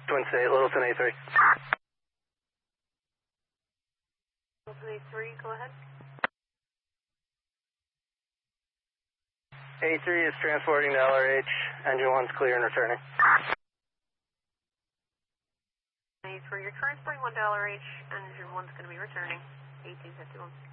Twin State, Littleton A3. Littleton A3, go ahead. A3 is transporting to LRH. Engine 1's clear and returning. A3, you're transporting 1 to LRH. Engine 1's going to be returning. 1851.